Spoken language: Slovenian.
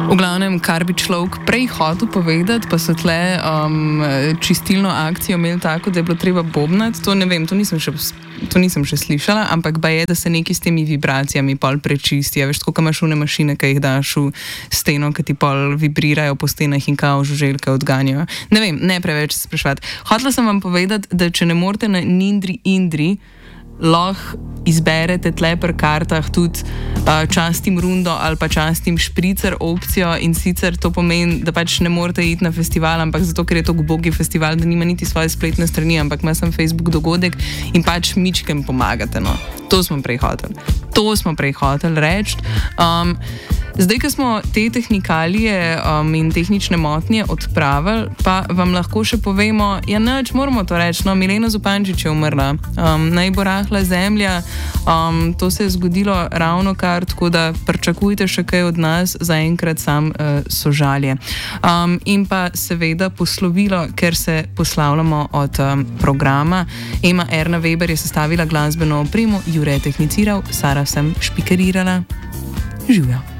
V glavnem, kar bi človek prej hotel povedati, pa so tle čistilno akcijo imeli tako, da je bilo treba bobnati. To ne vem, to nisem še slišala, ampak je, da se neki s temi vibracijami pol prečistijo. Veš, tako imaš une mašine, ki jih daš v steno, ki ti pol vibrirajo po stenah in kao žuželke odganjajo. Ne vem, ne preveč se spraševati. Hotela sem vam povedati, da če ne morete na Indri, lahko izberete tle pri kartah tudi častim rundo ali pa častim špricer opcijo, in sicer to pomeni, da pač ne morete iti na festival, ampak zato, ker je to ubogi festival, da nima niti svoje spletne strani, ampak ima sem Facebook dogodek in pač mičkem pomagate. No. To smo prej hoteli reči. Zdaj, ko smo te tehnikalije in tehnične motnje odpravili, pa vam lahko še povemo, ja neč, moramo to reči, no, Milena Zupančič je umrla. Naj bo rahla zemlja, to se je zgodilo ravno kar, tako da pričakujte še kaj od nas, zaenkrat sam sožalje. In pa seveda poslovilo, ker se poslavljamo od programa. Ema Erna Weber je sestavila glasbeno opremo, Jure je tehniciral, Sara sem špikerirala. Živjo.